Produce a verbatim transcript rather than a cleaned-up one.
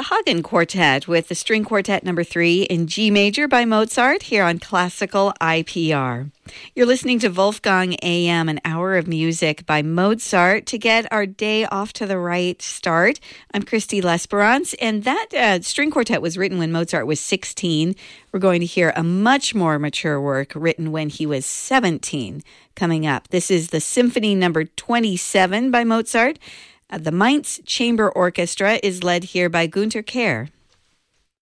the Hagen Quartet with the String Quartet number three in G major by Mozart here on Classical I P R. You're listening to Wolfgang A M, an hour of music by Mozart to get our day off to the right start. I'm Christy L'Esperance, and that uh, string quartet was written when Mozart was sixteen. We're going to hear a much more mature work written when he was seventeen coming up. This is the Symphony number twenty-seven by Mozart. Uh, the Mainz Chamber Orchestra is led here by Günter Kehr.